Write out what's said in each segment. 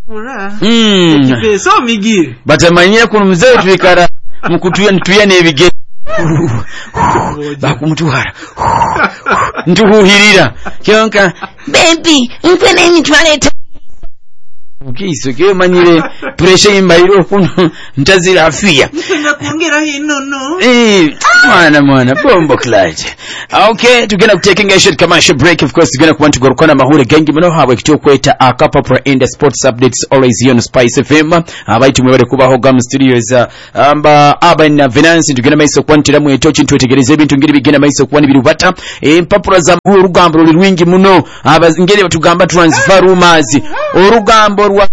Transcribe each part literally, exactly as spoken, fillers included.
Ora. Mm. So migiri. Batamanyira kuno mzee twikara mukutuya ntuya nebige. Bakumutwara. Ntuhuhirira. Kyonka baby, nkene nitwale Ukiso kiyo manyire pressure imbairo kuno ntazira afia. Nipenda kuongera hino no. Eh, mwana mwana bombo klaje. Okay, tugenda kutaking a short commercial break. Of course, tugenda kubantu gorokana mahure gengi muno hawe kityo kweta akapa pro in the sports updates always here on Spice F M. Abayitu mwebale kubaho gam studios amba Urban Finance tugenda maiso kwantira mu etochi ntwetegereze ebintu ngiri bigenda maiso kwani birubata. Empapula za urugambo lwingi muno abazingere batugamba transfer rumors. Orugambo rwa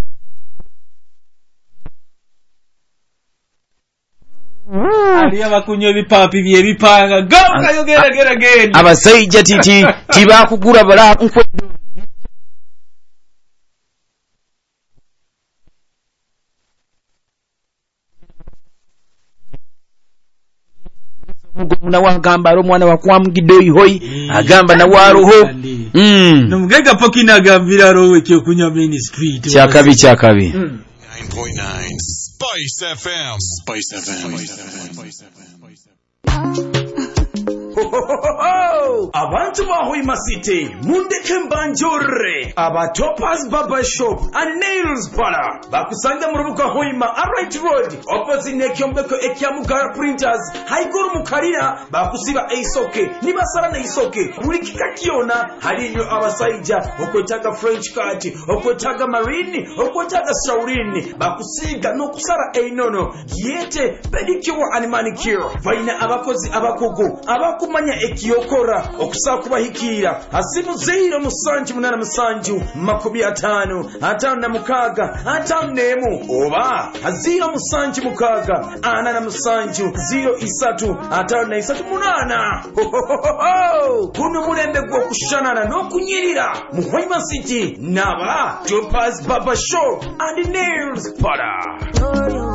Ali abakunyo bipapi bye bipanga gauka yogera gera genda abasaija titi tibakugura bala nkwe mugumuna wagamba ro mwana wakwamgido ihoi agamba na waruho mm no mugega pokina gambira ro wekyo kunya ministry cyakabi cyakabi nine point nine Spice F M. Spice F M. Spice F M. Abantu ba Hoima City mundeke mbanjore aba Topaz Barber Shop and Nails Parlor bakusanga mu rubuga Hoima Right Road opposite n'ekyombeko ekyamugara printers haiguru mukarira bakusiba eisoke nibasara na isoke buri kikakiona harinyo abasaija okwetaga French cut okwetaga marine okwetaga saurini bakusiga no kusara einono yete pedicure and manicure vaina abakozi abakugu abakumanya ekiyokora okusakuba hikira asimu zero musanju munana musanju makubi atano atano na mukaga atano nemu oba aziro musanju mukaga ana na musanju zero isatu atano na isatu munana kuno mulembe gwo kushanana no kunyirira mu Hoima City naba Topaz Barber Shop and Nails Parlor.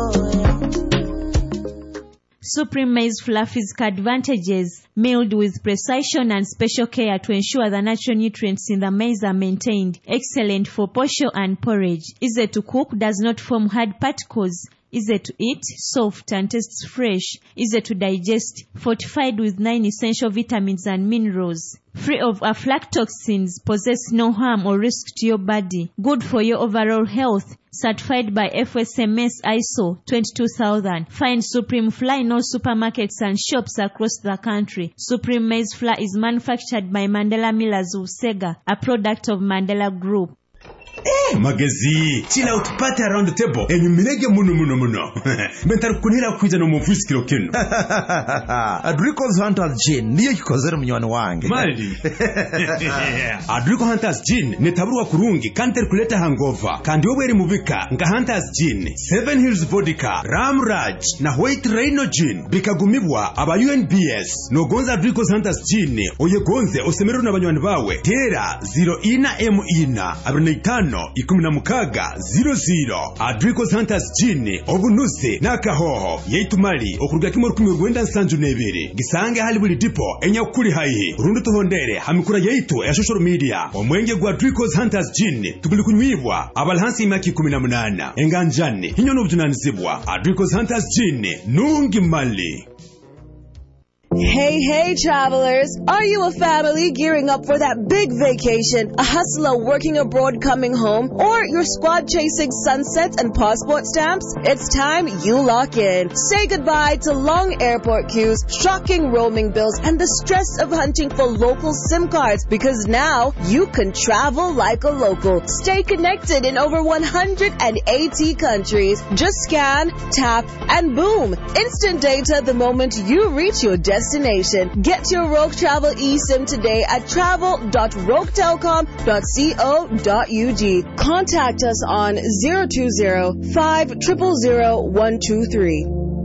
Supreme Maize Flour physical advantages, milled with precision and special care to ensure the natural nutrients in the maize are maintained. Excellent for posho and porridge. Easy to cook, does not form hard particles. Easy to eat, soft and tastes fresh. Easy to digest, fortified with nine essential vitamins and minerals. Free of aflatoxins, possess no harm or risk to your body. Good for your overall health. Certified by F S M S I S O twenty-two thousand. Find Supreme Flour in all supermarkets and shops across the country. Supreme Maize Flour is manufactured by Mandela Millers of Sega, a product of Mandela Group. Eh, magezi chila utupate around the table enyumirege muno muno muno mentar kunira kuja no mufisi kilo kino Adrico's Hunters Gin niyo kikozera mnywana wange mali Adrico Hunters Gin netabruwa kurungi kanter kuleta hangover kandi weberi muvika nga Hunters Gin Seven Hills Vodka Ram Raj na White Rhino Gin bikagumibwa aba U N B S no gonza Adrico's Hunters Gin oye gonze osemero na banywani bawe tera zero ina m ina abirneitano ikumina mukaga zero zero Adrico's Hunters Gin obunuse nakahoho yeitumali okuruga kimwe rukumi rwenda nsanju nebere gisange hali buli dipo enya kuri haihi rundu tuhondere hamikura yeitu ya social media omwenge gwa Adrico's Hunters Gin tuguli kunywibwa abalhansi imaki kumi na munana enganjani hinyo n'obujunanizibwa Adrico's Hunters Gin nungi mali. Hey, hey, travelers. Are you a family gearing up for that big vacation, a hustler working abroad coming home, or your squad chasing sunsets and passport stamps? It's time you lock in. Say goodbye to long airport queues, shocking roaming bills, and the stress of hunting for local SIM cards, because now you can travel like a local. Stay connected in over one hundred eighty countries. Just scan, tap, and boom. Instant data the moment you reach your destination. Destination. Get your Rogue Travel eSIM today at travel dot rogue telecom dot co dot u g. Contact us on zero two zero five zero zero zero one two three.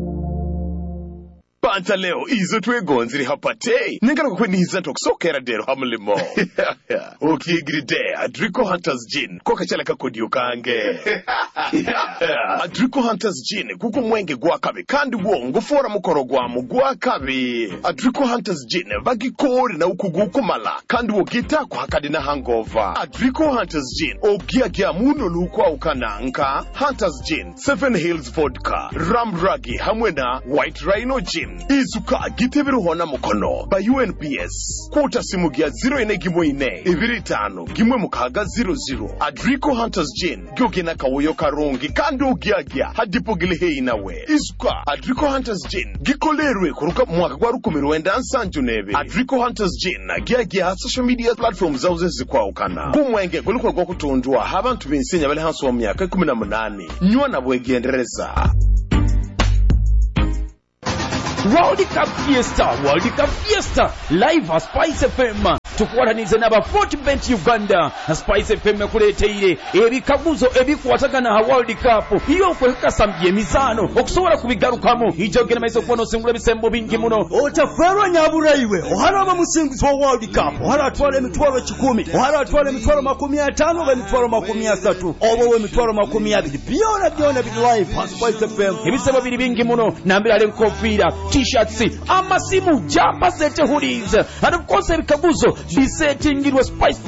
Panta leo izo twegonziri hapate nengala kukweniza tokusokera dero hamulimo ukigiride Adrico Hunters Gin koka chala kakodiyo kange Adrico Hunters Gin kuko mwenge gwa kabi kandi wo ngufora mukoro gwa mu gwa kabi. Adrico Hunters Gin bagikori na ukugukumala kandi wo gita kwa hakadi na hangover. Adrico Hunters Gin ogia gia muno lukwa ukananka. Hunters Gin, Seven Hills Vodka, Ram Ragi hamwe na White Rhino Gin. Izuka gitebiru hona mukono ba U N P S. Kota simu gia zero ine gimwe ine ibiri tano gimwe mukaga zero zero. Adrico Hunters Gin gyogena kawoyo karongi kandi ogia gia hadipo gilihe inawe. Izuka Adrico Hunters Gin gikolerwe kuruka mwaka gwa rukumi rwenda nsanju nebe. Adrico Hunters Gin gia gia social media platforms zauze zikwa ukana. Gumwenge gulukwa gwa kutundua habantu binsinya bali hansu wa myaka kumi na munani. Nywa na bwegendereza. World Cup Fiesta, World Cup Fiesta, live at Spice F M. Tukuwaranize naba Fortbet Uganda na Spice F M kuleteire ebikaguzo ebikwatagana ha World Cup iyo kwekasambye mizano okusobola kubigarukamo ijogena maiso kuno singula bisembo bingi muno otaferwa nyaburaiwe oharaba musingizo wa World Cup ohara atwala emitwalo kikumi ohara atwala emitwalo makumi atano ga emitwalo makumi asatu obo emitwalo makumi abiri byona byona bi live at Spice F M ebisebo biri bingi muno nambira le nkofira t-shirts amasimu japa sete hoodies and of course ebikaguzo bisetingirwa Spice